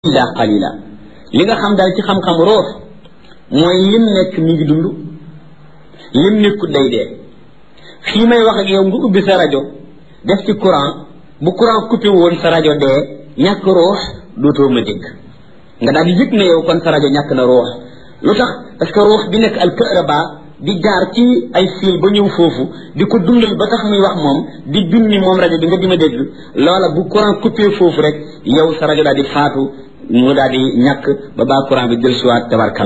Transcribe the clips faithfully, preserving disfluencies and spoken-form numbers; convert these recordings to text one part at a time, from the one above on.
illa qalila li nga xam daal ci xam-xam ruux mooy lim nekk mi ngi dund lim nekkut day dee fii may wax ak yow nga ubbi sa rajo def ci courant bu courant coupé woon sa rajo dee ñàkk ruux dootoo ma dégg nga daal di yëg ne yow kon sa rajo ñàkk na ruux lu tax parce que ruux bi nekk al kahraba di jaar ci ay fil ba ñëw foofu di ko dundal ba tax muy wax moom di junni moom rajo bi nga di ma dégg loola bu courant coupé foofu rek yow sa rajo daal di faatu mu daal di ñàkk ba baa courant bi del siwaat tabarkal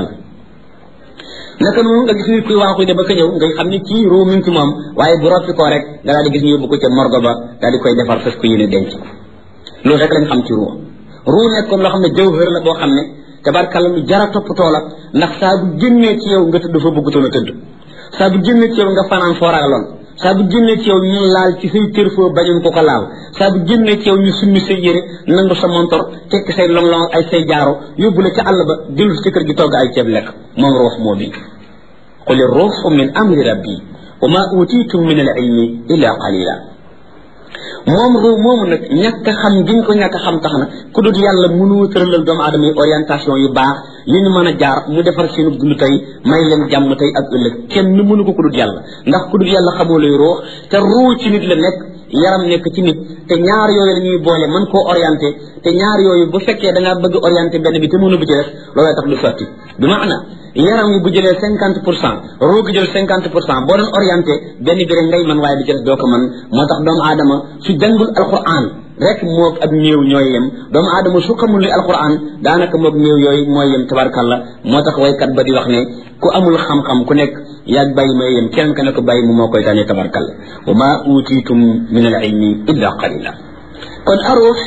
naka noonu nga gis nit kuy waaxu de ba ka ñëw ngay xam ni ci ruu mi ngi ci moom waaye bu roppi koo rek nga daal di gis ñu yóbbu ko ca morgo ba daal di koy defar fas ko yéene denc ko loolu rek lañ xam ci ruu ruu nekk comme loo xam ne jawhër la boo xam ne tabarkal lu jara toppatoo la ndax saa bu génnee ci yow nga tëdd fa bëggutoon a tëdd saa bu génnee ci yow nga fanaan foo ragaloon saa bu génnee ci yow ñu laal ci say cër foo bañoon ko ko laal saa bu génnee ci yow ñu summi say yére nangu sa montor tekki say long-long ay say jaaro yóbbu la ca àll ba dellu ci kër gi togg ay ceeb lekk moom ruux moo bi qul ruuhu min amri rabbi wa ma utitum min al ilmi illa qalila moom ruu moomu nag ñàkk xam giñ ko ñàkk xam tax na ku dul yàlla mënu tëralal doomu aadama yi orientation yu baax yu ñu mën a jaar mu defar seenu dund tey may leen jàmm tey ak ëllëg kenn mënu ko ku dul yàlla ndax ku dul yàlla xamoo lay ruux te ruu ci nit la nekk yaram nekk ci nit te ñaar yooyu la ñuy boole mën koo orienté te ñaar yooyu bu fekkee da ngaa bëgg orienté benn bi te mënu bu ci def looloo tax du sotti bi maana yaram yi bu jëlee cinquante pour cent ruu gi jël cinquante pour cent boo doon orienté benn bi rek ngay mën waaye bi ci def doo ko mën moo tax doomu aadama su jàngul alquran rek moog ak néew ñooy yem doomu aadama su xamul li alquran daanaka moog néew yooyu mooy yem tabarkalla moo tax waykat ba di wax ne ku amul xam-xam ku nekk yaag bàyyi may yem kenn ka ne ko bàyyi mu moo koy tànnee tabarkalla wa ma utitum min al ilmi illa qalila kon aruux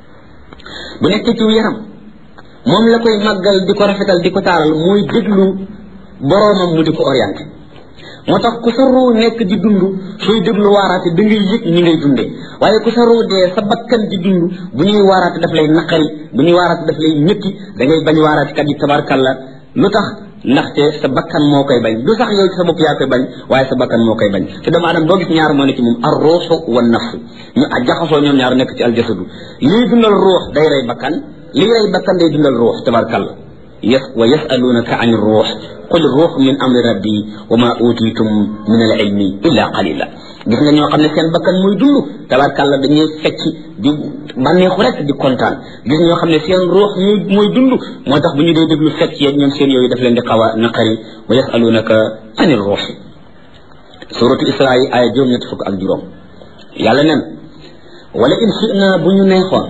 bu nekk ci yaram moom la koy màggal di ko rafetal di ko taaral mooy déglu boroomam mu di ko orienté moo tax ku sa ruu nekk di dund sooy déglu waaraate da ngay yëg ñi ngay dundee waaye ku sa ruu dee sa bakkan di dund bu ñuy waaraate daf lay naqari bu ñuy waaraate daf lay ñëtti da ngay bañ waaraate kat yi tabarkalla lu tax ndaxte sa bakkan moo koy bañ du sax yow ci sa bopp yaa koy bañ waaye sa bakkan moo koy bañ te doomu aadama boo gis ñaar moo ne ci moom ar ruuxu wa nafsu ñu jaxasoo ñoom ñaar nekk ci aljasadu lii dundal ruux day rey bakkan lii rey bakkan day dundal ruux tabarkalla yes wa yasalunaka an ruux qul ruux min amri rabbi wa ma utitum min al ilmi illa qalila gis nga ñoo xam ne seen bakkan muy dund tabarkalla dañuy fecc di bànneexu rek di kontaan gis ñoo xam ne seen ruux muy dund moo tax bu ñu dee déglu fecc yeeg ñoom seen yooyu daf leen di xaw a naqari wa yasalunaka an ruux suratu isra yi aaya juróom ñett fukk ak juróom yàlla nen wala in shina bu ñu neexoon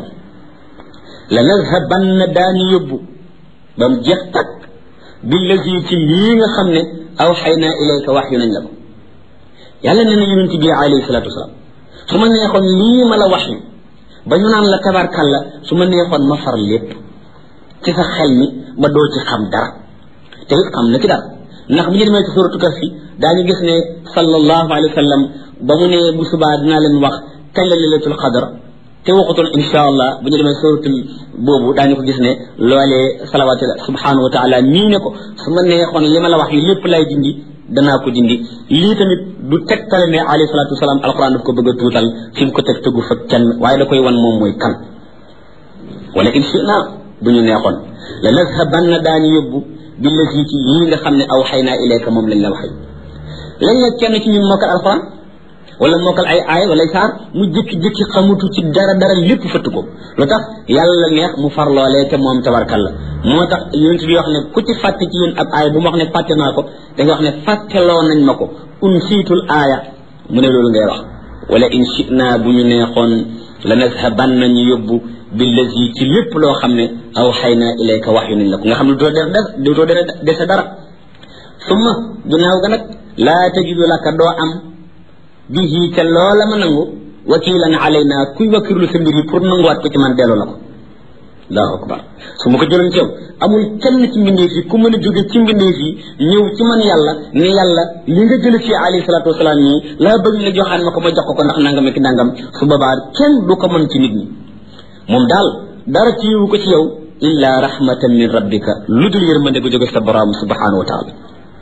la nazhabanna daani yóbbu ba mu jeex takk billazi ci lii nga xam ne awxaynaa ilayka wax yu nañ la ko yàlla nee na yonent bi alayhi salaatu wasalaam su ma neexoon lii ma la wax yu ba ñu naan la tabarkalla su ma neexoon ma far lépp ci sa xel mi ba doo ci xam dara te it xam na ci dara ndax bu ñu demee ci suratu Kahf daañu gis ne sallallahu alayhi wa sallam ba mu ne bu subaa dinaa leen wax kañ la laylatul qadr te waxutoon insha allah bu ñu demee suratul boobu daañu ko gis ne loolee salawaatu subhanahu wa taala nii ne ko su ma neexoon li ma la wax yi lépp lay dindi danaa ko dindi lii tamit du tegtale ne alayhi salaatu wasalaam alquran daf ko bëgg a tuutal fi mu ko teg tëggu fa kenn waaye da koy wan moom mooy kan wala inshina bu ñu neexoon la nazhabanna daañu yóbbu billazi ci yii nga xam ne aw xaynaa ilayka moom lañ la waxee lañ la kenn ci ñun mokkal alquran wala mokkal ay aay wala saar mu jékki-jékki xamutu ci dara dara lépp fëtt ko lu tax yàlla neex mu far loolee te moom tabarkalla moo tax yonent bi wax ne ku ci fàtte ci yéen ab aaya bu ma wax ne fàtte naa ko da nga wax ne fàtteloo nañ ma ko un siitul aaya mu ne loolu ngay wax wala in shina bu ñu neexoon la nazhaban nañu yóbbu billazi ci lépp loo xam ne aw xayna ilayka wax yu nañ la ko nga xam ne doo def def doo dese dara summa ginnaaw ga nag laa tajidu laka doo am bihi ca loola ma nangu wakilan alayna kuy wakkirlu sa mbir yi pour nanguwaat ko ci man delloo la ko allahu akbar su ma ko jëloon ci yow amul kenn ci mbindeef yi ku mën a jóge ci mbindeef yi ñëw ci man yàlla ne yàlla li nga jële ci alayhi salaatu wasalaam nii laa bëgg nga joxaan ma ko ma jox ko ko ndax nangam ak nangam su boobaa kenn du ko mën ci nit ñi moom daal dara ci yiwu ko ci yow illa rahmatan min rabbika lu dul yërmande gu jóge sa borom subhanahu wa taala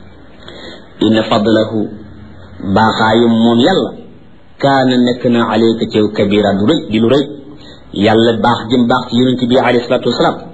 inna fadlahu baaxaayum moom yàlla kaana nekk na alayka ci yow kabira du rëy di lu rëy yàlla baax jëm baax ci yonent bi alayhi salaatu wasalaam